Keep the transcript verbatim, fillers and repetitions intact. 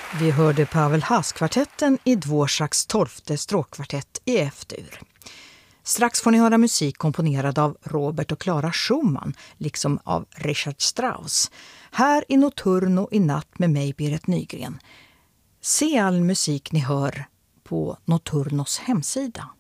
Vi hörde Pavel Haas-kvartetten i Dvoraks tolfte stråkkvartett i F-dur. Strax får ni höra musik komponerad av Robert och Clara Schumann, liksom av Richard Strauss. Här i Notturno i natt med mig, Berit Nygren. Se all musik ni hör på Notturnos hemsida.